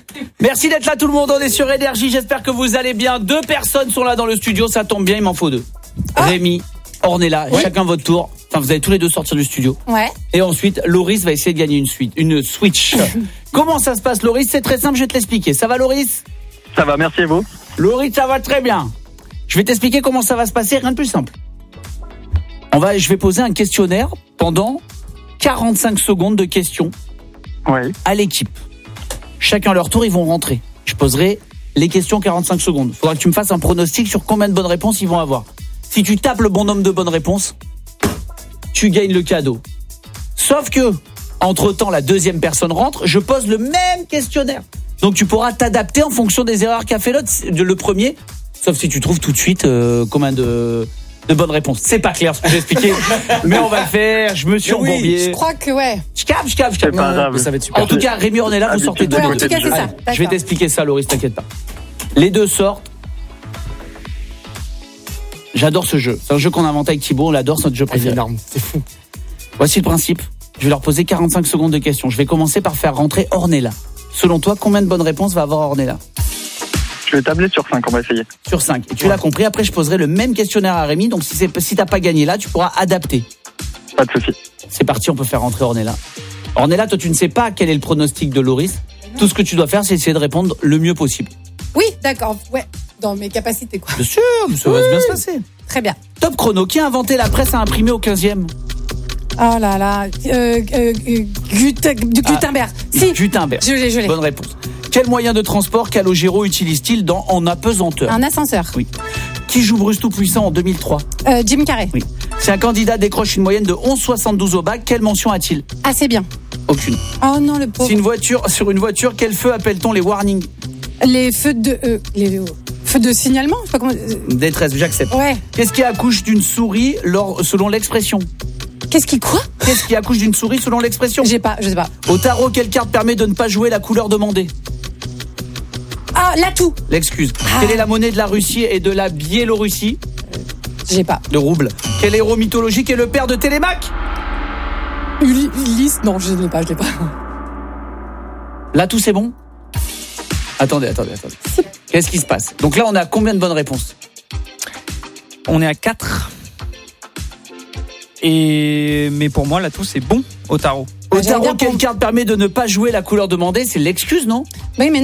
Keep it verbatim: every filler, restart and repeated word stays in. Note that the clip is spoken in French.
Merci d'être là tout le monde, on est sur Énergie, j'espère que vous allez bien. Deux personnes sont là dans le studio, ça tombe bien, il m'en faut deux. Ah. Rémi, Ornella, ouais. Chacun votre tour. Enfin, vous allez tous les deux sortir du studio. Ouais. Et ensuite, Loris va essayer de gagner une suite, une Switch. Comment ça se passe, Loris? C'est très simple, je vais te l'expliquer. Ça va, Loris? Ça va, merci et vous? Loris, ça va très bien. Je vais t'expliquer comment ça va se passer, rien de plus simple. On va, je vais poser un questionnaire pendant quarante-cinq secondes de questions ouais. à l'équipe. Chacun leur tour, ils vont rentrer. Je poserai les questions quarante-cinq secondes. Il faudra que tu me fasses un pronostic sur combien de bonnes réponses ils vont avoir. Si tu tapes le bon nombre de bonnes réponses, tu gagnes le cadeau. Sauf que, entre-temps, la deuxième personne rentre, je pose le même questionnaire. Donc tu pourras t'adapter en fonction des erreurs qu'a fait l'autre, le premier, sauf si tu trouves tout de suite euh, combien de... de bonnes réponses. C'est pas clair ce que j'ai expliqué, mais on va le faire. Je me suis oui, embrouillé. Je crois que ouais. Je capte, je capte, je capte. C'est pas grave. Ça va être super. En tout cas, Rémi, on est là, vous sortez de ouais, deux. En tout cas, c'est ça. Allez, je vais t'expliquer ça, Loris, t'inquiète pas. Les deux sortent. J'adore ce jeu. C'est un jeu qu'on a inventé avec Thibaut. On l'adore, c'est notre jeu préféré. C'est fou. Voici le principe. Je vais leur poser quarante-cinq secondes de questions. Je vais commencer par faire rentrer Ornella. Selon toi, combien de bonnes réponses va avoir Ornella? Je vais tabler sur cinq, on va essayer. Sur cinq. Et tu ouais. l'as compris, après je poserai le même questionnaire à Rémi. Donc si, c'est, si t'as pas gagné là, tu pourras adapter. Pas de souci. C'est parti, on peut faire rentrer Ornella. Ornella, toi tu ne sais pas quel est le pronostic de Loris. Non. Tout ce que tu dois faire, c'est essayer de répondre le mieux possible. Oui, d'accord. Ouais, dans mes capacités quoi. Bien sûr, ça oui. va bien se passer. Très bien. Top chrono. Qui a inventé la presse à imprimer au quinzième? Oh là là. Euh, euh, Gut- Gutenberg. Ah, si. Gutenberg. Je l'ai, je l'ai. Bonne réponse. Quel moyen de transport Calogero utilise-t-il dans En apesanteur? Un ascenseur. Oui. Qui joue Bruce Tout-Puissant en deux mille trois? euh, Jim Carrey. Oui. Si un candidat décroche une moyenne de onze virgule soixante-douze au bac, quelle mention a-t-il? Assez bien. Aucune. Oh non, le pauvre. Si une voiture, sur une voiture, quel feu appelle-t-on les warnings? Les feux de... Euh, les feux de signalement je sais pas comment... Détresse, j'accepte. Ouais. Qu'est-ce qui accouche d'une souris lors, selon l'expression? Qu'est-ce qui quoi? Qu'est-ce qui accouche d'une souris selon l'expression? J'ai pas, je sais pas. Au tarot, quelle carte permet de ne pas jouer la couleur demandée? Ah, l'atout. L'excuse. Ah. Quelle est la monnaie de la Russie et de la Biélorussie? J'ai pas. Le rouble. Quel héros mythologique est le père de Télémaque? Ulysse. Non, je l'ai pas, je l'ai pas. L'atout, c'est bon? Attendez, attendez, attendez. Qu'est-ce qui se passe? Donc là, on a combien de bonnes réponses? On est à quatre. Et mais pour moi, l'atout, c'est bon au tarot. Au tarot, quelle carte permet de ne pas jouer la couleur demandée? C'est l'excuse, non? Oui, mais